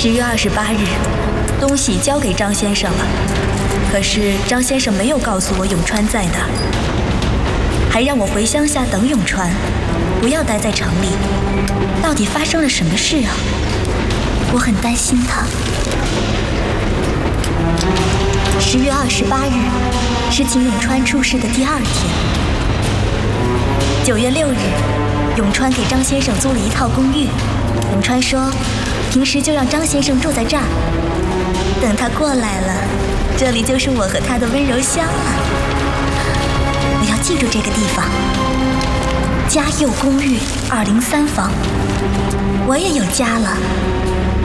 10月28日，东西交给张先生了，可是张先生没有告诉我永川在哪，还让我回乡下等永川，不要待在城里。到底发生了什么事啊？我很担心他。10月28日是秦永川出事的第2天。9月6日，永川给张先生租了一套公寓。永川说，平时就让张先生住在这儿，等他过来了，这里就是我和他的温柔乡了。我要记住这个地方，嘉佑公寓203房。我也有家了。